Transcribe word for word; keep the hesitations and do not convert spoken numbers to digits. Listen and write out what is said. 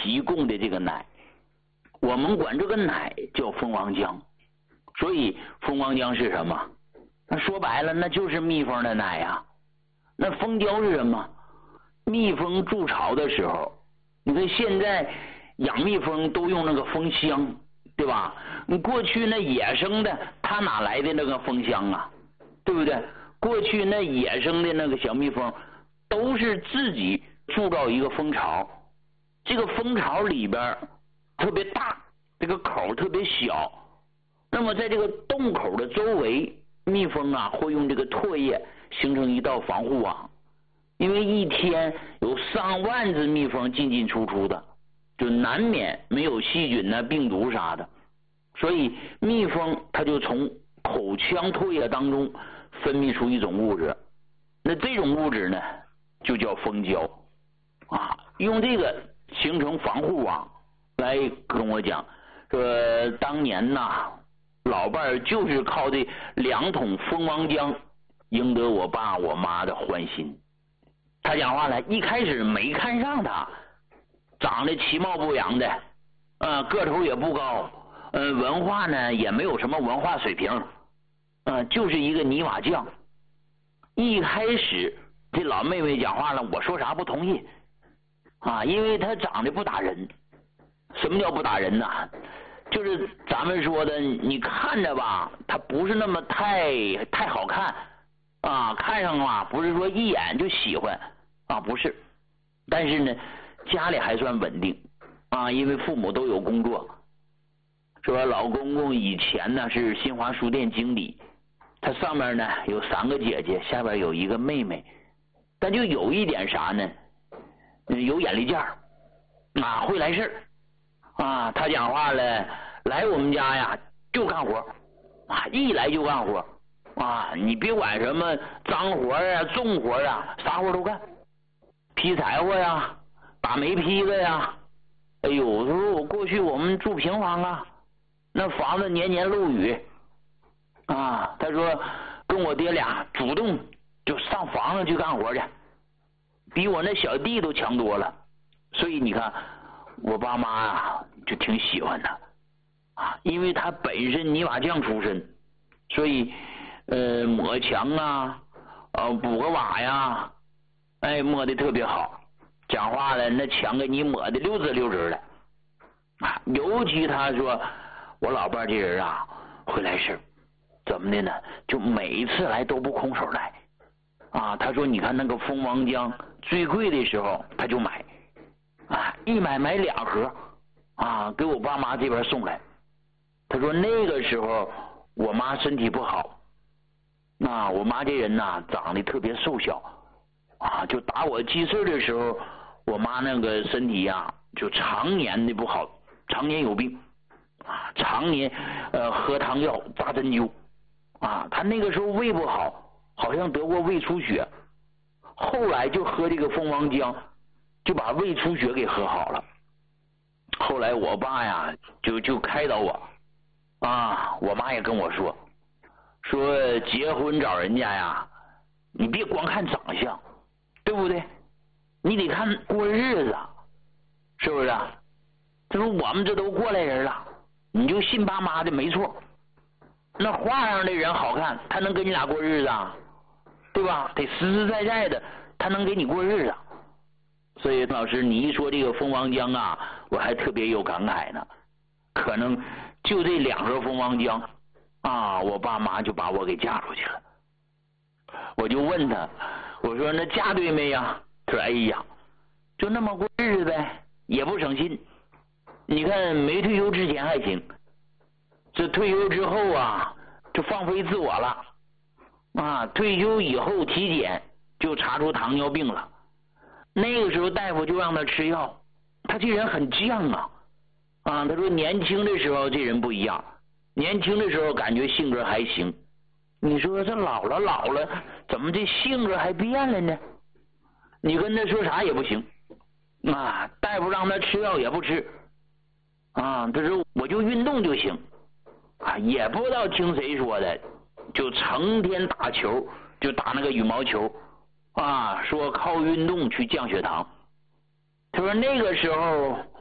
提供的这个奶，我们管这个奶叫蜂王浆。所以蜂王浆是什么？那说白了，那就是蜜蜂的奶呀、啊。那蜂胶是什么？蜜蜂筑巢的时候，你看现在养蜜蜂都用那个蜂箱，对吧？你过去那野生的，它哪来的那个蜂箱啊？对不对？过去那野生的那个小蜜蜂都是自己筑造一个蜂巢，这个蜂巢里边特别大，这个口特别小。那么在这个洞口的周围，蜜蜂啊会用这个唾液形成一道防护网，因为一天有上万只蜜蜂进进出出的，就难免没有细菌啊、病毒啥的，所以蜜蜂它就从口腔唾液当中分泌出一种物质，那这种物质呢就叫蜂胶啊，用这个形成防护网。来跟我讲说，当年呐，老伴儿就是靠这两桶蜂王浆赢得我爸我妈的欢心。他讲话了，一开始没看上他，长得其貌不扬的，呃，个头也不高，呃，文化呢也没有什么文化水平，呃，就是一个泥瓦匠。一开始这老妹妹讲话了，我说啥不同意啊，因为她长得不打人。什么叫不打人呢？就是咱们说的，你看着吧，它不是那么太太好看啊，看上啊不是说一眼就喜欢啊，不是。但是呢，家里还算稳定啊，因为父母都有工作。说老公公以前呢是新华书店经理，他上面呢有三个姐姐，下边有一个妹妹，但就有一点啥呢？有眼力见儿啊，会来事儿。啊，他讲话了，来我们家呀就干活啊，一来就干活啊，你别管什么脏活啊、重活啊，啥活都干，劈柴火呀、打煤坯子呀。哎呦，他说我过去我们住平房啊，那房子年年漏雨啊，他说跟我爹俩主动就上房子去干活去，比我那小弟都强多了。所以你看我爸妈啊就挺喜欢他啊，因为他本身泥瓦匠出身，所以呃抹墙啊，呃补个瓦呀，哎抹的特别好。讲话了，那墙给你抹的溜直溜直的啊。尤其他说我老伴这人啊会来事，怎么的呢？就每一次来都不空手来啊。他说你看那个蜂王浆最贵的时候他就买啊，一买买两盒啊，给我爸妈这边送来。他说那个时候我妈身体不好啊，我妈这人呐、啊、长得特别瘦小啊，就打我记事的时候，我妈那个身体呀、啊、就常年的不好，常年有病啊，常年呃喝汤药扎针灸啊，她那个时候胃不好，好像得过胃出血，后来就喝这个蜂王浆就把胃出血给喝好了。后来我爸呀就就开导我啊，我妈也跟我说说结婚找人家呀，你别光看长相，对不对？你得看过日子，是不是？他说我们这都过来人了，你就信爸妈的没错。那画上的人好看，他能跟你俩过日子啊？对吧？得实实在在的，他能给你过日子。所以老师你一说这个蜂王浆啊，我还特别有感慨呢。可能就这两盒蜂王浆啊，我爸妈就把我给嫁出去了。我就问他，我说那嫁对没呀？他说哎呀，就那么过日子呗，也不省心。你看没退休之前还行，这退休之后啊就放飞自我了啊，退休以后体检就查出糖尿病了。那个时候大夫就让他吃药，他这人很犟啊啊，他说年轻的时候这人不一样，年轻的时候感觉性格还行，你说这老了老了怎么这性格还变了呢？你跟他说啥也不行啊，大夫让他吃药也不吃啊，他说我就运动就行啊，也不知道听谁说的，就成天打球，就打那个羽毛球啊，说靠运动去降血糖。他说那个时候